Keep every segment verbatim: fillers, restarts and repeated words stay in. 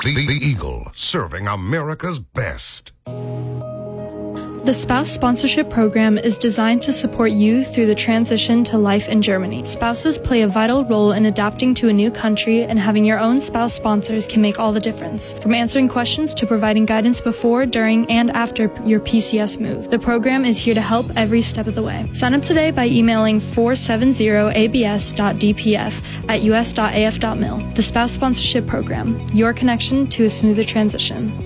The, the Eagle, serving America's best. The Spouse Sponsorship Program is designed to support you through the transition to life in Germany. Spouses play a vital role in adapting to a new country, and having your own spouse sponsors can make all the difference. From answering questions to providing guidance before, during, and after your P C S move, the program is here to help every step of the way. Sign up today by emailing four seven zero a b s dot d p f at u s dot a f dot mil. The Spouse Sponsorship Program, your connection to a smoother transition.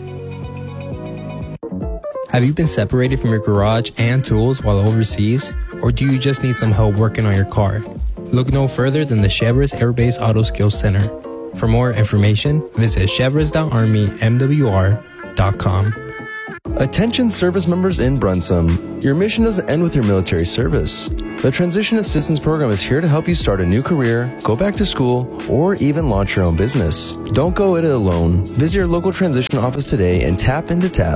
Have you been separated from your garage and tools while overseas? Or do you just need some help working on your car? Look no further than the Chevrolet Air Base Auto Skills Center. For more information, visit chevrolet dot army m w r dot com. Attention service members in Brunson. Your mission doesn't end with your military service. The Transition Assistance Program is here to help you start a new career, go back to school, or even launch your own business. Don't go it alone. Visit your local transition office today and tap into TAP.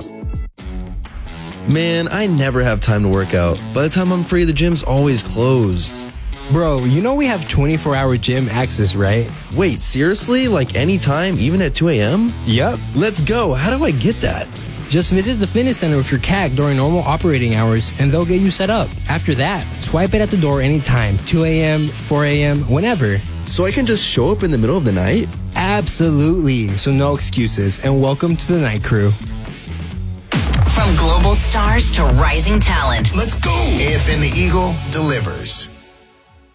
Man, I never have time to work out. By the time I'm free, the gym's always closed. Bro, you know we have twenty-four hour gym access, right? Wait, seriously? Like anytime, even at two a.m.? Yup. Let's go. How do I get that? Just visit the fitness center with your C A C during normal operating hours, and they'll get you set up. After that, swipe it at the door anytime, two a.m., four a.m., whenever. So I can just show up in the middle of the night? Absolutely. So no excuses, and welcome to the Night Crew. From global stars to rising talent. Let's go! A F N The Eagle delivers.